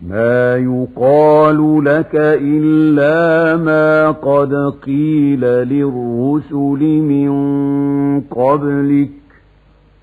ما يقال لك إلا ما قد قيل للرسل من قبلك